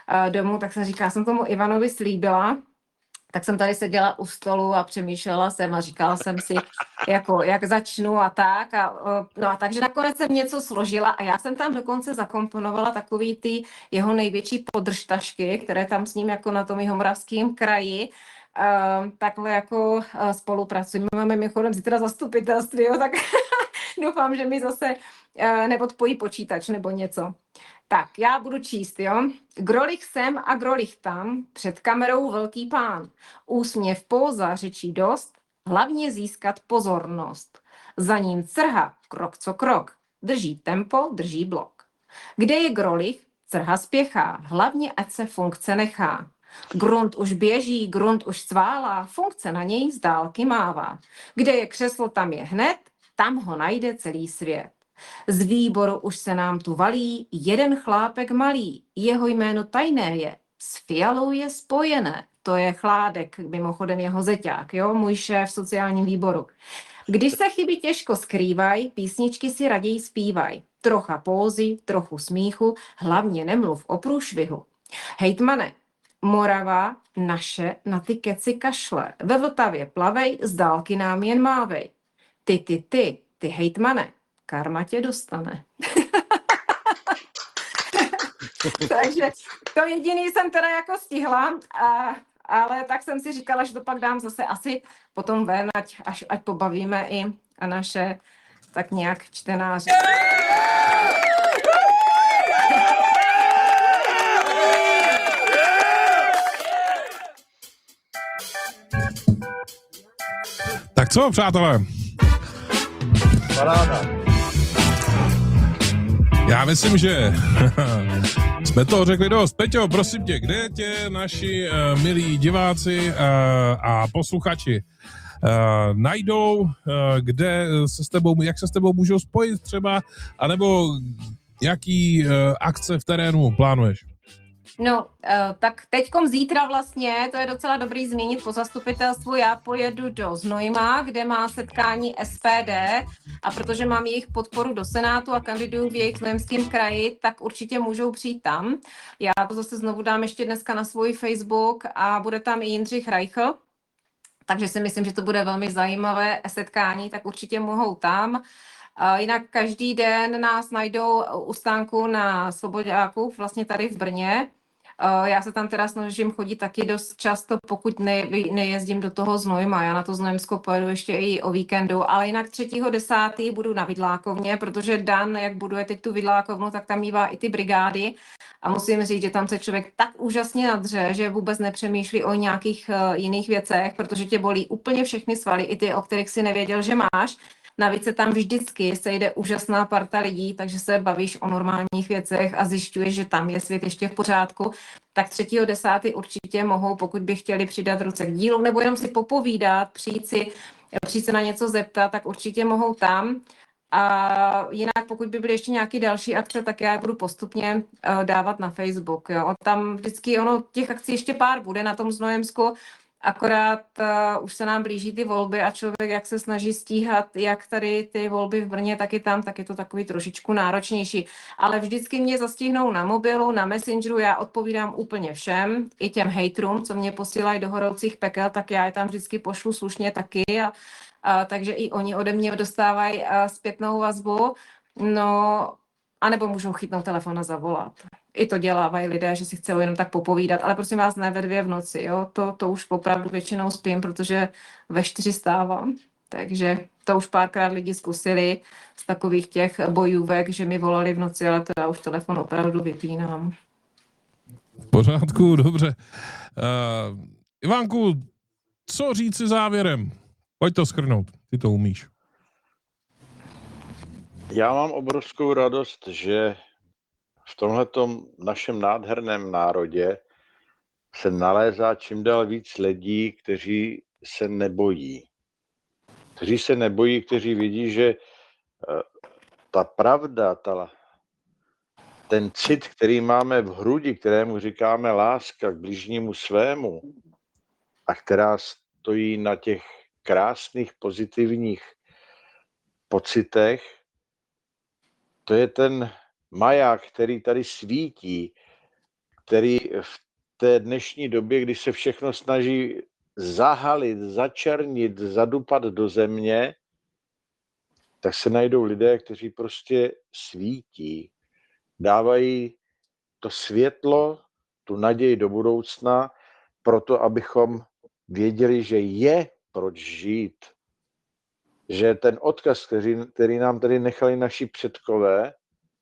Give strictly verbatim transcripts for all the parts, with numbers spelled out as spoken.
domů, tak jsem říkala, jsem tomu Ivanovi slíbila, tak jsem tady seděla u stolu a přemýšlela jsem a říkala jsem si, jako, jak začnu a tak. A, no a takže nakonec jsem něco složila a já jsem tam dokonce zakomponovala takový ty jeho největší podržtašky, které tam s ním jako na tom Jihomoravském kraji uh, takhle jako uh, spolupracujeme. Máme mimochodem zítra zastupitelství, jo, tak doufám, že mi zase uh, neodpojí počítač nebo něco. Tak, já budu číst, jo. Grolich sem a grolich tam, před kamerou velký pán. Úsměv póza, řečí dost, hlavně získat pozornost. Za ním crha, krok co krok, drží tempo, drží blok. Kde je grolich, crha spěchá, hlavně ať se funkce nechá. Grunt už běží, grunt už cválá, funkce na něj z dálky mává. Kde je křeslo, tam je hned, tam ho najde celý svět. Z výboru už se nám tu valí jeden chlápek malý, jeho jméno tajné je, s Fialou je spojené, to je Chládek, mimochodem jeho zeťák, jo, můj šéf v sociálním výboru. Když se chyby těžko skrývají, písničky si raději zpívaj. Trocha pózy, trochu smíchu, hlavně nemluv o průšvihu. Hejtmane, Morava naše na ty keci kašle, ve Vltavě plavej, z dálky nám jen mávej. Ty, ty, ty, ty hejtmane, karma tě dostane. Takže to jediný jsem teda jako stihla, a, ale tak jsem si říkala, že to pak dám zase asi potom ven, ať, až, ať pobavíme i a naše tak nějak čtenáře. Tak co, přátelé? Paráda. Já myslím, že jsme to řekli dost. Peťo, prosím tě, kde tě naši uh, milí diváci uh, a posluchači uh, najdou, uh, kde se s tebou, jak se s tebou můžou spojit třeba, anebo jaký uh, akce v terénu plánuješ? No, tak teďkom zítra vlastně, to je docela dobrý zmínit po zastupitelstvu, já pojedu do Znojma, kde má setkání S P D a protože mám jejich podporu do Senátu a kandiduju v jejich Znojemském kraji, tak určitě můžou přijít tam. Já to zase znovu dám ještě dneska na svůj Facebook a bude tam i Jindřich Reichl, takže si myslím, že to bude velmi zajímavé setkání, tak určitě mohou tam. Jinak každý den nás najdou u stánku na Svobodáku, vlastně tady v Brně. Já se tam teda snažím chodit taky dost často, pokud ne, nejezdím do toho Znojma. Já na to Znojemsko pojedu ještě i o víkendu, ale jinak třetího desátého budu na Vidlákovně, protože Dan, jak buduje teď tu Vidlákovnu, tak tam mívá i ty brigády. A musím říct, že tam se člověk tak úžasně nadře, že vůbec nepřemýšlí o nějakých uh, jiných věcech, protože tě bolí úplně všechny svaly, i ty, o kterých si nevěděl, že máš. Navíc se tam vždycky sejde úžasná parta lidí, takže se bavíš o normálních věcech a zjišťuješ, že tam je svět ještě v pořádku. Tak třetího desátého určitě mohou, pokud by chtěli přidat ruce k dílu, nebo jenom si popovídat, přijít, si, přijít se na něco zeptat, tak určitě mohou tam. A jinak, pokud by byly ještě nějaké další akce, tak já je budu postupně uh, dávat na Facebook. Jo. Tam vždycky ono, těch akcí ještě pár bude na tom Znojemsku, akorát uh, už se nám blíží ty volby a člověk, jak se snaží stíhat, jak tady ty volby v Brně, tak i tam, tak je to takový trošičku náročnější. Ale vždycky mě zastihnou na mobilu, na Messengeru, já odpovídám úplně všem, i těm hejtrům, co mě posílají do horoucích pekel, tak já je tam vždycky pošlu slušně taky, a, a, takže i oni ode mě dostávají a, zpětnou vazbu. No, anebo můžou chytnout telefon a zavolat. I to dělávají lidé, že si chcou jenom tak popovídat, ale prosím vás, ne ve dvě v noci, jo? To, to už opravdu většinou spím, protože ve čtyři stávám, takže to už párkrát lidi zkusili z takových těch bojůvek, že mi volali v noci, ale teda už telefon opravdu vypínám. V pořádku, dobře. Uh, Ivánku, co říci závěrem? Pojď to shrnout, ty to umíš. Já mám obrovskou radost, že v tomhletom našem nádherném národě se nalézá čím dál víc lidí, kteří se nebojí. Kteří se nebojí, kteří vidí, že ta pravda, ta, ten cit, který máme v hrudi, kterému říkáme láska k bližnímu svému a která stojí na těch krásných, pozitivních pocitech, to je ten maják, který tady svítí, který v té dnešní době, kdy se všechno snaží zahalit, začernit, zadupat do země, tak se najdou lidé, kteří prostě svítí. Dávají to světlo, tu naději do budoucna, proto abychom věděli, že je proč žít. Že ten odkaz, který, který nám tady nechali naši předkové,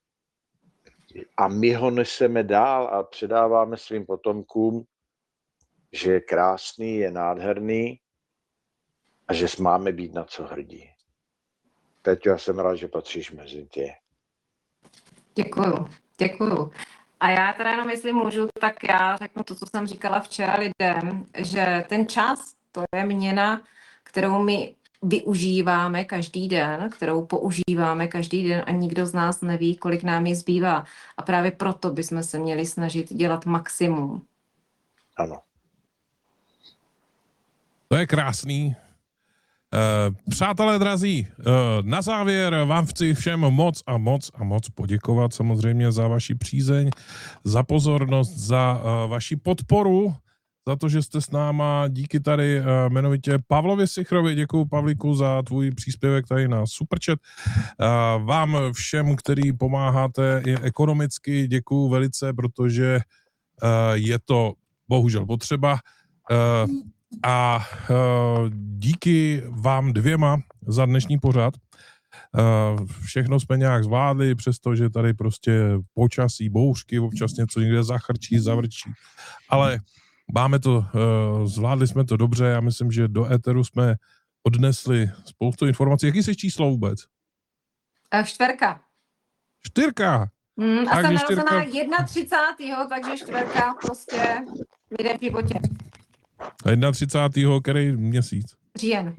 a my ho neseme dál a předáváme svým potomkům, že je krásný, je nádherný a že máme být na co hrdí. Peťo, já jsem rád, že patříš mezi tě. Děkuju, děkuju. A já teda jenom, jestli můžu, tak já řeknu to, co jsem říkala včera lidem, že ten čas, to je měna, kterou my využíváme každý den, kterou používáme každý den a nikdo z nás neví, kolik nám je zbývá. A právě proto bychom se měli snažit dělat maximum. Ano. To je krásný. Uh, přátelé drazí, uh, na závěr vám chci všem moc a moc a moc poděkovat samozřejmě za vaši přízeň, za pozornost, za uh, vaši podporu, za to, že jste s náma, díky tady uh, jmenovitě Pavlovi Sichrovi, děkuju Pavlíku za tvůj příspěvek tady na Superchat. Uh, vám všem, který pomáháte i ekonomicky, děkuju velice, protože uh, je to bohužel potřeba. Uh, A uh, díky vám dvěma za dnešní pořad. Uh, všechno jsme nějak zvládli, přestože tady prostě počasí, bouřky, občas něco někde zachrčí, zavrčí. Ale máme to, uh, zvládli jsme to dobře. Já myslím, že do éteru jsme odnesli spoustu informací. Jaký jsi číslo vůbec? A čtverka. Čtyřka. Mm, a Takže jsem čtyřka. narozená třicátého takže čtverka prostě lidé v životě. A třicátého prvního který měsíc? Říjen.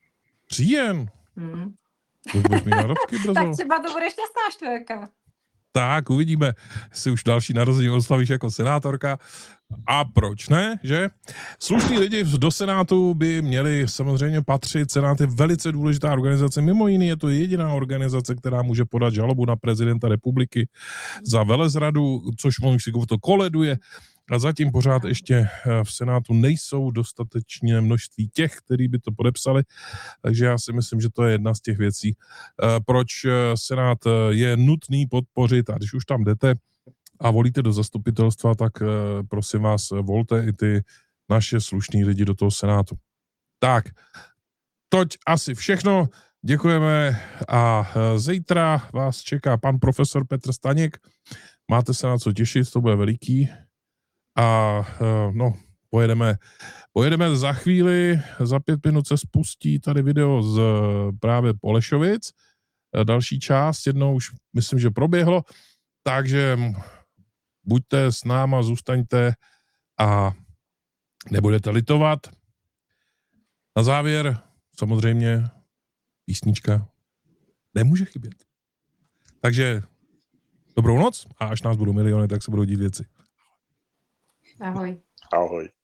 Říjen? Mm. To budeš mít narozky brzo. Tak třeba to bude šťastná čtverka. Tak, uvidíme, jestli už další narození oslavíš jako senátorka. A proč ne, že? Slušní lidi do Senátu by měli samozřejmě patřit. Senát je velice důležitá organizace. Mimo jiné je to jediná organizace, která může podat žalobu na prezidenta republiky za velezradu, což on si to koleduje. A zatím pořád ještě v Senátu nejsou dostatečné množství těch, kteří by to podepsali. Takže já si myslím, že to je jedna z těch věcí, proč Senát je nutný podpořit. A když už tam jdete a volíte do zastupitelstva, tak prosím vás, volte i ty naše slušný lidi do toho Senátu. Tak, toť asi všechno. Děkujeme a zítra vás čeká pan profesor Petr Staněk. Máte se na co těšit, to bude veliký. A no, pojedeme, pojedeme za chvíli, za pět minut se spustí tady video z právě Polešovic. Další část, jednou už myslím, že proběhlo, takže buďte s náma, zůstaňte a nebudete litovat. Na závěr samozřejmě písnička nemůže chybět. Takže dobrou noc a až nás budou miliony, tak se budou dít věci. Ahoj. Ahoj.